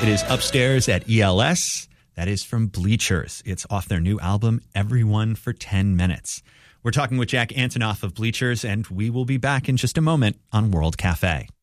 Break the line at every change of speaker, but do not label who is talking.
It is Upstairs at ELS. That is from Bleachers. It's off their new album, Everyone for 10 Minutes. We're talking with Jack Antonoff of Bleachers, and we will be back in just a moment on World Cafe.